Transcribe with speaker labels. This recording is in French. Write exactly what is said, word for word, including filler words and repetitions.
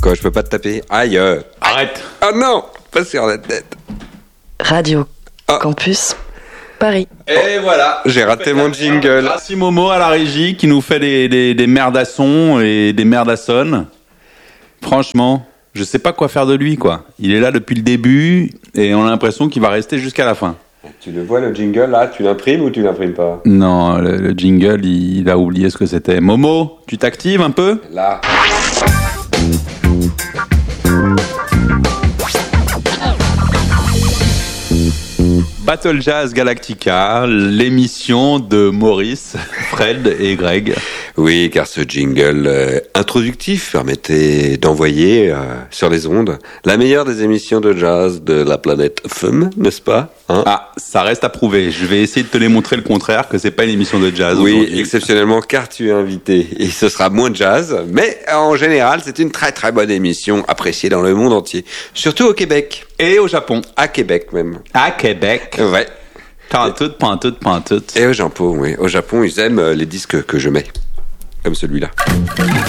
Speaker 1: Quoi, je peux pas te taper? Aïe. euh.
Speaker 2: Arrête.
Speaker 1: Oh non, pas sur la tête.
Speaker 3: Radio
Speaker 1: Ah.
Speaker 3: Campus Paris.
Speaker 2: Et voilà.
Speaker 1: J'ai raté mon jingle.
Speaker 2: Merci Momo à la régie qui nous fait des, des, des merdassons et des merdassonnes. Franchement, je sais pas quoi faire de lui, quoi. Il est là depuis le début et on a l'impression qu'il va rester jusqu'à la fin.
Speaker 1: Tu le vois, le jingle, là, tu l'imprimes ou tu l'imprimes pas?
Speaker 2: Non, le, le jingle, il, il a oublié ce que c'était. Momo, tu t'actives un peu?
Speaker 1: Là.
Speaker 2: Battle Jazz Galactica, l'émission de Maurice, Fred et Greg.
Speaker 1: Oui, car ce jingle euh, introductif permettait d'envoyer euh, sur les ondes la meilleure des émissions de jazz de la planète F M, n'est-ce pas, hein?
Speaker 2: Ah, ça reste à prouver. Je vais essayer de te démontrer le contraire, que c'est pas une émission de jazz.
Speaker 1: Oui,
Speaker 2: aujourd'hui.
Speaker 1: exceptionnellement, car tu es invité. Et ce sera moins jazz, mais en général, c'est une très très bonne émission, appréciée dans le monde entier. Surtout au Québec.
Speaker 2: Et au Japon.
Speaker 1: À Québec même.
Speaker 2: À Québec.
Speaker 1: Ouais.
Speaker 2: Pantoute, pantoute, pantoute.
Speaker 1: Et au Japon, oui. Au Japon, ils aiment les disques que je mets. Comme celui-là.